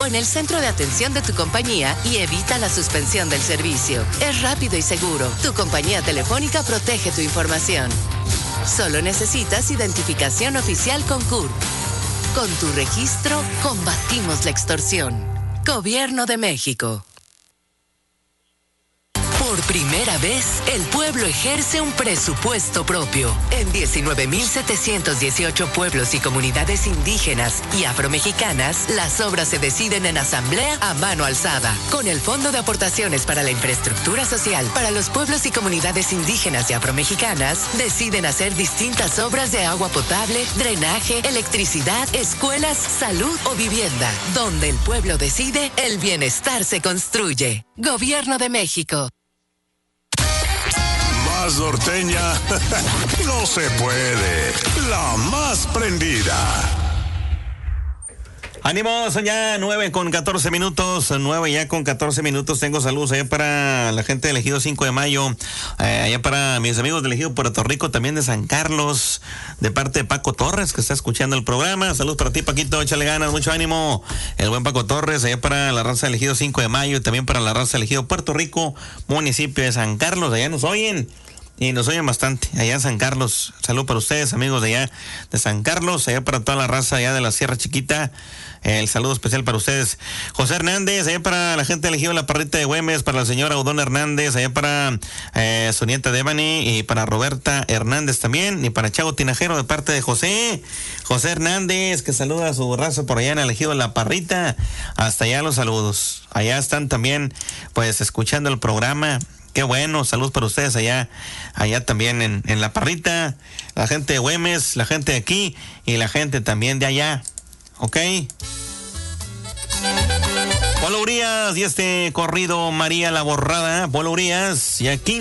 en el centro de atención de tu compañía y evita la suspensión del servicio. Es rápido y seguro. Tu compañía telefónica protege tu información. Solo necesitas identificación oficial con CURP. Con tu registro, combatimos la extorsión. Gobierno de México. Por primera vez, el pueblo ejerce un presupuesto propio. En 19.718 pueblos y comunidades indígenas y afromexicanas, las obras se deciden en asamblea a mano alzada. Con el Fondo de Aportaciones para la Infraestructura Social para los pueblos y comunidades indígenas y afromexicanas, deciden hacer distintas obras de agua potable, drenaje, electricidad, escuelas, salud o vivienda. Donde el pueblo decide, el bienestar se construye. Gobierno de México. Más norteña, no se puede. La más prendida. Ánimo, son ya 9:14 minutos. 9:14. Tengo saludos allá para la gente del Ejido 5 de Mayo. Allá para mis amigos del Ejido Puerto Rico, también de San Carlos, de parte de Paco Torres, que está escuchando el programa. Saludos para ti, Paquito, échale ganas, mucho ánimo. El buen Paco Torres, allá para la raza del Ejido 5 de Mayo y también para la raza del Ejido Puerto Rico, municipio de San Carlos. Allá nos oyen. Y nos oyen bastante, allá en San Carlos. Salud para ustedes, amigos de allá de San Carlos, allá para toda la raza allá de la Sierra Chiquita. El saludo especial para ustedes. José Hernández, allá para la gente elegido La Parrita de Güemes, para la señora Udón Hernández, allá para su nieta Devani y para Roberta Hernández también, y para Chavo Tinajero de parte de José Hernández, que saluda a su raza por allá en el ejido La Parrita. Hasta allá los saludos. Allá están también, pues, escuchando el programa. Qué bueno, saludos para ustedes allá también en La Parrita, la gente de Güemes, la gente de aquí y la gente también de allá, ¿ok? Polo Urias y este corrido María la Borrada, Polo Urias y aquí.